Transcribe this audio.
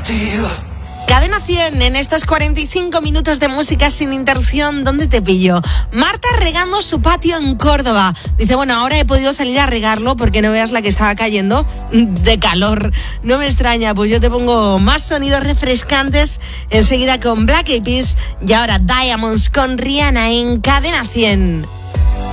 contigo. Cadena 100, en estos 45 minutos de música sin interrupción, ¿dónde te pillo? Marta regando su patio en Córdoba. Dice, bueno, ahora he podido salir a regarlo porque no veas la que estaba cayendo de calor. No me extraña, pues yo te pongo más sonidos refrescantes enseguida con Black Eyed Peas y ahora Diamonds con Rihanna en Cadena 100.